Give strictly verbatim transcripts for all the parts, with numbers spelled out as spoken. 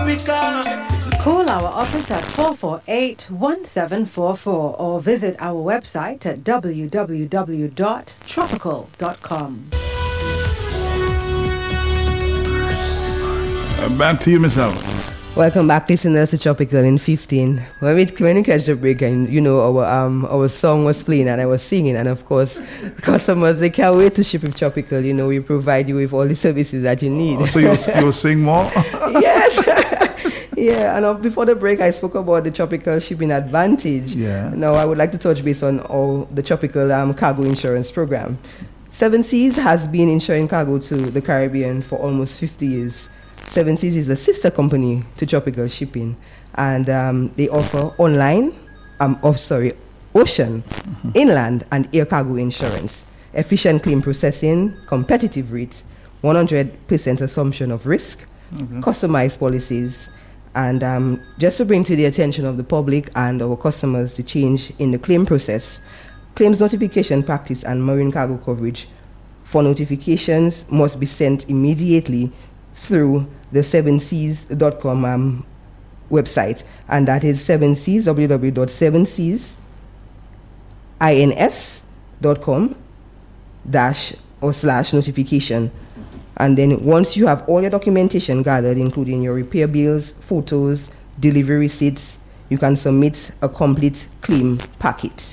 Call our office at four four eight, one seven four four or visit our website at w w w dot tropical dot com. Uh, back to you, Miss Ella. Welcome back, listeners, to Tropical in fifteen. When we, when we catch the break, and you know, our um our song was playing and I was singing, and of course, customers, they can't wait to ship with Tropical. You know, we provide you with all the services that you need. Oh, so you'll, you'll sing more? Yes. Yeah, and uh, before the break, I spoke about the Tropical Shipping Advantage. Yeah. Now, I would like to touch base on all the Tropical um, Cargo Insurance Program. Seven Seas has been insuring cargo to the Caribbean for almost fifty years. Seven Seas is a sister company to Tropical Shipping, and um, they offer online, um, oh, sorry, ocean, mm-hmm. inland, and air cargo insurance, efficient claim processing, competitive rates, one hundred percent assumption of risk, mm-hmm. customized policies, and um, just to bring to the attention of the public and our customers the change in the claim process, claims notification practice and marine cargo coverage for notifications must be sent immediately through the seven seas dot com um, website, and that is seven seas, w w w dot seven seas ins dot com dash or slash notification. And then once you have all your documentation gathered, including your repair bills, photos, delivery receipts, you can submit a complete claim packet.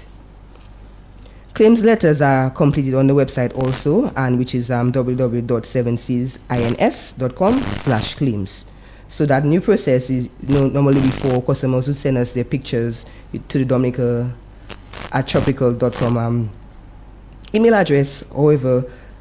Claims letters are completed on the website also, and which is um, w w w dot seven seas ins dot com slash claims. So that new process is, you know, normally before customers would send us their pictures to the Dominica at tropical dot com um, email address. However,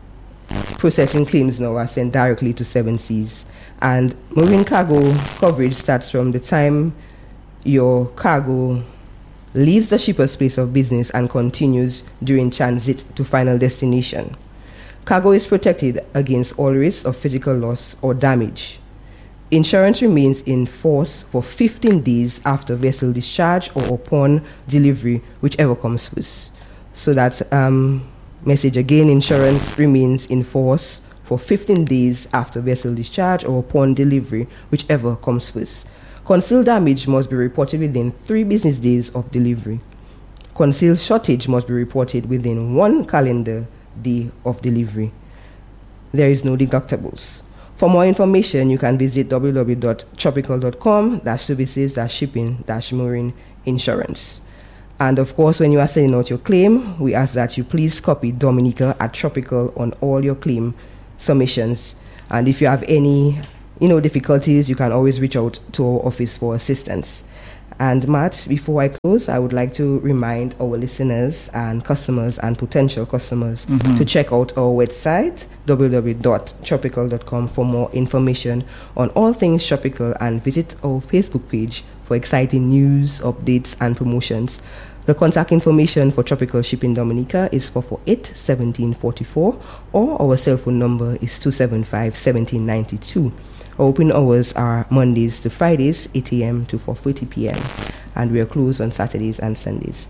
processing claims now are sent directly to Seven Seas, and marine cargo coverage starts from the time your cargo leaves the shipper's place of business and continues during transit to final destination. Cargo is protected against all risks of physical loss or damage. Insurance remains in force for fifteen days after vessel discharge or upon delivery, whichever comes first. So that um, message again, insurance remains in force for fifteen days after vessel discharge or upon delivery, whichever comes first. Concealed damage must be reported within three business days of delivery. Concealed shortage must be reported within one calendar day of delivery. There is no deductibles. For more information, you can visit w w w dot tropical dot com dash services dash shipping dash marine insurance. And of course, when you are sending out your claim, we ask that you please copy Dominica at Tropical on all your claim submissions. And if you have any you know, difficulties, you can always reach out to our office for assistance. And Matt, before I close, I would like to remind our listeners and customers and potential customers mm-hmm. to check out our website, w w w dot tropical dot com, for more information on all things tropical, and visit our Facebook page for exciting news, updates, and promotions. The contact information for Tropical Shipping Dominica is four four eight, one seven four four, or our cell phone number is two seven five, one seven nine two. Our open hours are Mondays to Fridays, eight a m to four thirty p m, and we are closed on Saturdays and Sundays.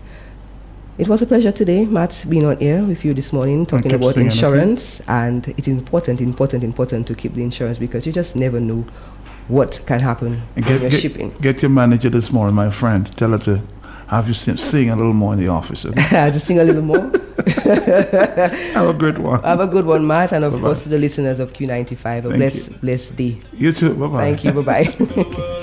It was a pleasure today, Matt, being on air with you this morning, talking about insurance. And it's important, important, important to keep the insurance, because you just never know what can happen and when get, you're get, shipping. Get your manager this morning, my friend. Tell her to have you sing, sing a little more in the office. Okay? Just sing a little more. Have a good one. Have a good one, Matt, and of Bye-bye. course to the listeners of Q ninety-five, a Thank blessed, you. blessed day. You too. Bye-bye. Thank you. Bye-bye.